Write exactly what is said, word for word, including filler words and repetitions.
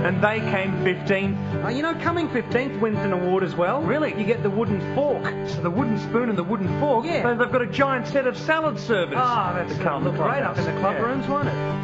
and they came fifteenth. Uh, you know, coming fifteenth wins an award as well. Really? You get the wooden fork. So the wooden spoon and the wooden fork. Yeah. So they've got a giant set of salad servers. Ah, that's to going come to look great up in the club Yeah. rooms, won't it?